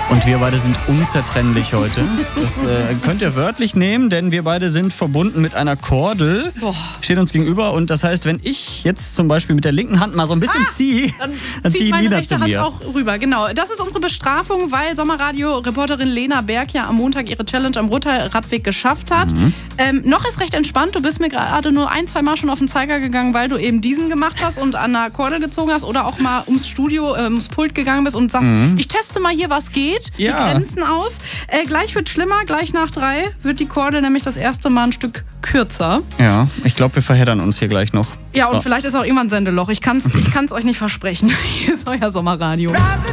Und wir beide sind unzertrennlich heute. Das könnt ihr wörtlich nehmen, denn wir beide sind verbunden mit einer Kordel. Steht uns gegenüber und das heißt, wenn ich jetzt zum Beispiel mit der linken Hand mal so ein bisschen ziehe, dann zieht meine Lina rechte zu Hand mir. auch rüber. Genau, das ist unsere Bestrafung, weil Sommerradio-Reporterin Lena Berg ja am Montag ihre Challenge am Rotterradweg geschafft hat. Noch ist recht entspannt. Du bist mir gerade nur 1-2 Mal schon auf den Zeiger gegangen, weil du eben diesen gemacht hast und an der Kordel gezogen hast oder auch mal ums Pult gegangen bist und sagst, ich teste mal hier, was geht, die Grenzen aus. Gleich wird schlimmer, gleich nach 3 wird die Kordel nämlich das erste Mal ein Stück kürzer. Ja, ich glaube, wir verheddern uns hier gleich noch. Ja, und vielleicht ist auch irgendwann ein Sendeloch. Ich kann's euch nicht versprechen. Hier ist euer Sommerradio.